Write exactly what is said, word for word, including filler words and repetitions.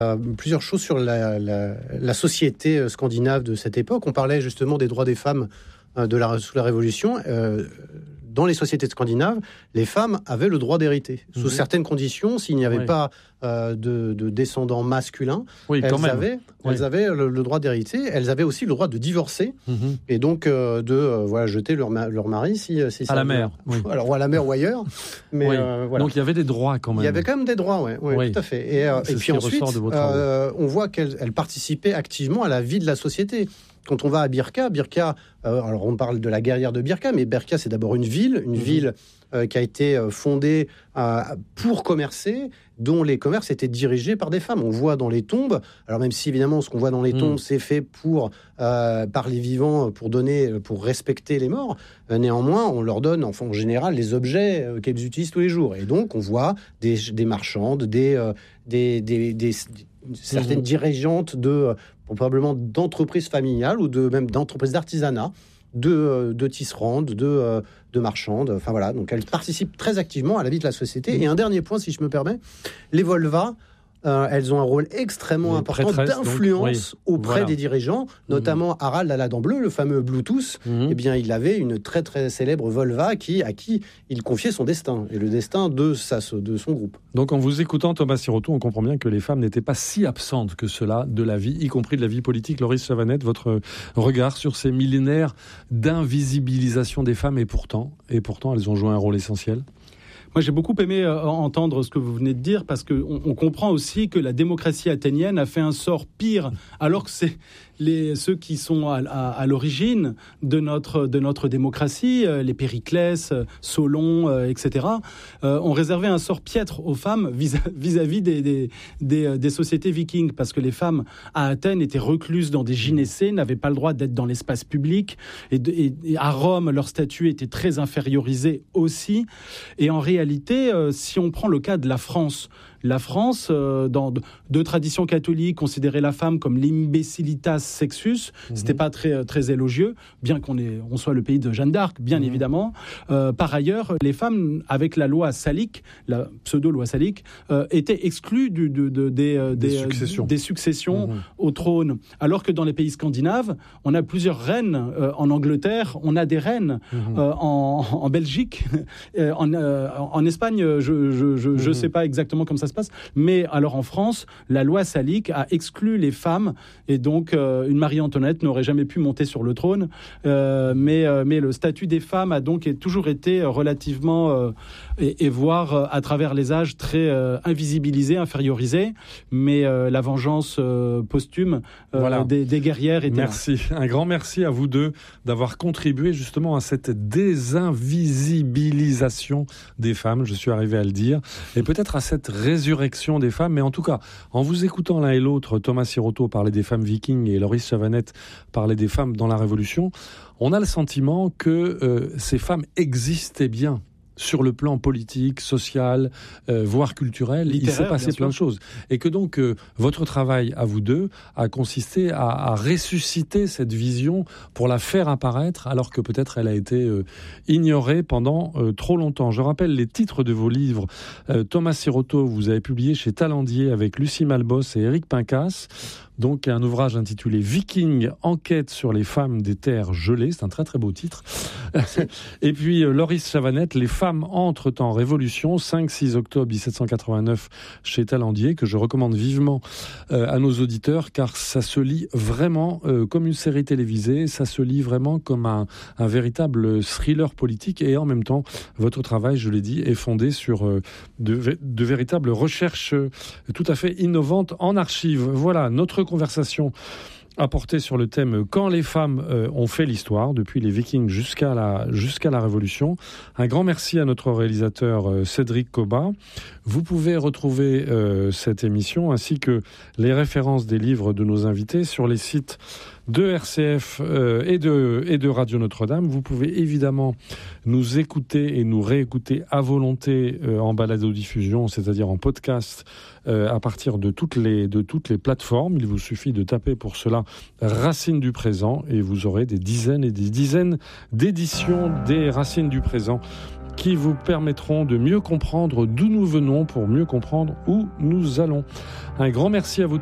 Euh, plusieurs choses sur la, la, la société scandinave de cette époque. On parlait justement des droits des femmes euh, de la, sous la Révolution. Euh, dans les sociétés scandinaves, les femmes avaient le droit d'hériter. Mmh. Sous certaines conditions, s'il n'y avait oui. pas euh, de, de descendants masculins, oui, elles, quand même. Avaient, oui. elles avaient le, le droit d'hériter. Elles avaient aussi le droit de divorcer mmh. et donc euh, de euh, voilà, jeter leur, ma- leur mari si, si ça à la mer. Oui. Alors, ou à la mer ou ailleurs. Mais, oui. euh, voilà. Donc il y avait des droits quand même. Il y avait quand même des droits, ouais, ouais, oui, tout à fait. Et, euh, et puis ensuite, euh, on voit qu'elle elle participait activement à la vie de la société. Quand on va à Birka, Birka, euh, alors on parle de la guerrière de Birka, mais Birka c'est d'abord une ville, une mmh. ville euh, qui a été fondée euh, pour commercer, dont les commerces étaient dirigés par des femmes. On voit dans les tombes, alors même si évidemment ce qu'on voit dans les tombes mmh. c'est fait pour euh, par les vivants, pour donner, pour respecter les morts. Euh, néanmoins, on leur donne enfin, en général les objets euh, qu'elles utilisent tous les jours. Et donc on voit des, des marchandes, des, euh, des, des, des, des certaines mmh. dirigeantes de probablement d'entreprises familiales ou de même d'entreprises d'artisanat, de, de tisserandes, de, de marchandes. Enfin voilà, donc elles participent très activement à la vie de la société. Mmh. Et un dernier point, si je me permets, les Volva, euh, elles ont un rôle extrêmement les important d'influence donc, oui. auprès voilà. des dirigeants, notamment mmh. Harald à la dent bleue, le fameux Bluetooth. Mmh. Eh bien, il avait une très très célèbre Volva qui, à qui il confiait son destin et le destin de, sa, de son groupe. Donc, en vous écoutant, Thomas Siroto, on comprend bien que les femmes n'étaient pas si absentes que cela de la vie, y compris de la vie politique. Loris Chavanette, votre regard sur ces millénaires d'invisibilisation des femmes, et pourtant, et pourtant, elles ont joué un rôle essentiel. Moi, j'ai beaucoup aimé euh, entendre ce que vous venez de dire, parce qu'on on comprend aussi que la démocratie athénienne a fait un sort pire, alors que c'est les, ceux qui sont à, à, à l'origine de notre, de notre démocratie, euh, les Périclès, euh, Solon, euh, et cetera, euh, ont réservé un sort piètre aux femmes vis- vis-à-vis des, des, des, des sociétés vikings, parce que les femmes à Athènes étaient recluses dans des gynécées, n'avaient pas le droit d'être dans l'espace public, et, de, et, et à Rome, leur statut était très infériorisé aussi, et en réalité, réalité, euh, si on prend le cas de la France, la France, euh, dans de, de tradition catholique, considérait la femme comme l'imbecilitas sexus. Mmh. C'était pas très très élogieux, bien qu'on est, on soit le pays de Jeanne d'Arc, bien mmh. évidemment. Euh, par ailleurs, les femmes, avec la loi salique, la pseudo-loi salique, euh, étaient exclues du, de, de, des, des, des successions, des successions mmh. au trône. Alors que dans les pays scandinaves, on a plusieurs reines. Euh, en Angleterre, on a des reines. Mmh. Euh, en, en Belgique, euh, en, euh, en Espagne, je je je, mmh. je sais pas exactement comment ça se passe. Mais alors en France, la loi salique a exclu les femmes et donc euh, une Marie-Antoinette n'aurait jamais pu monter sur le trône. Euh, mais, euh, mais le statut des femmes a donc toujours été relativement, euh, et, et voire euh, à travers les âges, très euh, invisibilisé, infériorisé. Mais euh, la vengeance euh, posthume euh, voilà. des, des guerrières était Merci. Là. Un grand merci à vous deux d'avoir contribué justement à cette désinvisibilisation des femmes, je suis arrivé à le dire, et peut-être à cette résurrection des femmes, mais en tout cas, en vous écoutant l'un et l'autre, Thomas Siroto parlait des femmes vikings et Loris Chavanette parlait des femmes dans la Révolution, on a le sentiment que euh, ces femmes existaient bien. Sur le plan politique, social, euh, voire culturel, littéraire, il s'est passé plein de choses. Et que donc, euh, votre travail à vous deux a consisté à, à ressusciter cette vision pour la faire apparaître, alors que peut-être elle a été euh, ignorée pendant euh, trop longtemps. Je rappelle les titres de vos livres. Euh, Thomas Siroto, vous avez publié chez Talendier avec Lucie Malbos et Éric Pincas. Donc un ouvrage intitulé Viking, enquête sur les femmes des terres gelées. C'est un très très beau titre. Et puis euh, Loris Chavanette, Les femmes entrent en révolution, cinq six octobre dix-sept cent quatre-vingt-neuf chez Talendier, que je recommande vivement euh, à nos auditeurs, car ça se lit vraiment euh, comme une série télévisée, ça se lit vraiment comme un, un véritable thriller politique, et en même temps, votre travail, je l'ai dit, est fondé sur euh, de, de véritables recherches euh, tout à fait innovantes en archives. Voilà, notre conversation a porté sur le thème « Quand les femmes euh, ont fait l'histoire », depuis les Vikings jusqu'à la, jusqu'à la Révolution. Un grand merci à notre réalisateur euh, Cédric Cobat. Vous pouvez retrouver euh, cette émission ainsi que les références des livres de nos invités sur les sites de R C F euh, et, de, et de Radio Notre-Dame. Vous pouvez évidemment nous écouter et nous réécouter à volonté euh, en balado-diffusion, c'est-à-dire en podcast, euh, à partir de toutes, les, de toutes les plateformes. Il vous suffit de taper pour cela Racines du présent et vous aurez des dizaines et des dizaines d'éditions des Racines du présent qui vous permettront de mieux comprendre d'où nous venons pour mieux comprendre où nous allons. Un grand merci à vous